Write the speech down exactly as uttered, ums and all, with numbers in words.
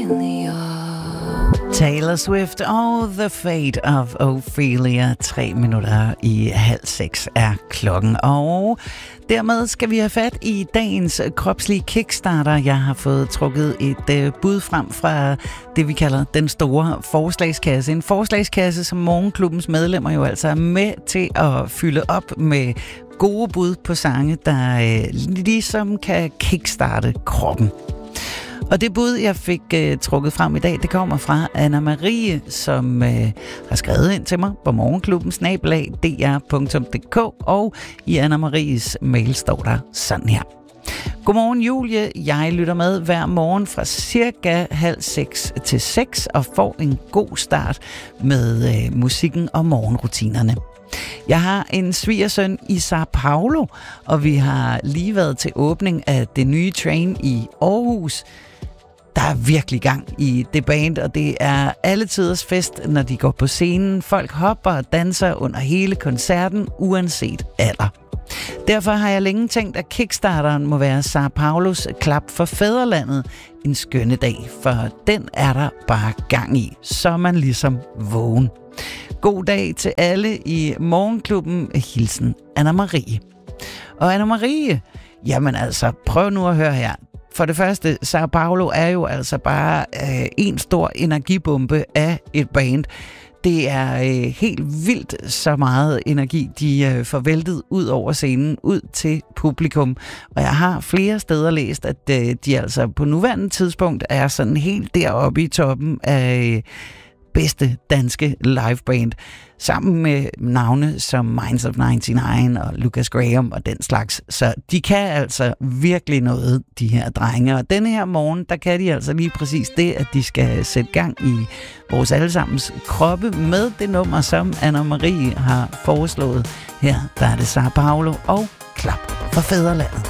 Taylor Swift og The Fate of Ophelia. Tre minutter i halv seks er klokken, og dermed skal vi have fat i dagens kropslige kickstarter. Jeg har fået trukket et uh, bud frem fra det, vi kalder den store forslagskasse. En forslagskasse, som Morgenklubbens medlemmer jo altså er med til at fylde op med gode bud på sange, der uh, ligesom kan kickstarte kroppen. Og det bud, jeg fik uh, trukket frem i dag, det kommer fra Anna Marie, som uh, har skrevet ind til mig på morgenklubben snabel-a d r punktum d k, og i Anna Maries mail står der sådan her. Godmorgen Julie, jeg lytter med hver morgen fra cirka halv seks til seks og får en god start med uh, musikken og morgenrutinerne. Jeg har en svigersøn i Sao Paulo, og vi har lige været til åbning af det nye train i Aarhus. Der er virkelig gang i det band, og det er alle tiders fest, når de går på scenen. Folk hopper og danser under hele koncerten, uanset alder. Derfor har jeg længe tænkt, at kickstarteren må være Sao Paulos klap for fædrelandet en skønne dag, for den er der bare gang i, så er man ligesom vågen. God dag til alle i Morgenklubben. Hilsen Anna Marie. Og Anna Marie, jamen altså, prøv nu at høre her. For det første, Sao Paulo er jo altså bare øh, en stor energibombe af et band. Det er øh, helt vildt så meget energi, de øh, får væltet ud over scenen, ud til publikum. Og jeg har flere steder læst, at øh, de altså på nuværende tidspunkt er sådan helt deroppe i toppen af øh, bedste danske liveband, sammen med navne som Minds of nioghalvfems og Lucas Graham og den slags. Så de kan altså virkelig noget, de her drenge. Og denne her morgen, der kan de altså lige præcis det, at de skal sætte gang i vores allesammens kroppe med det nummer, som Anna Marie har foreslået. Her der er det Sao Paulo og klap for fædrelandet.